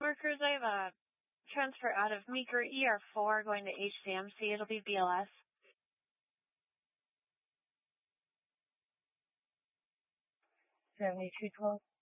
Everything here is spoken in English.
workers. I have a transfer out of Meeker ER4 going to HCMC. It'll be BLS. 7212.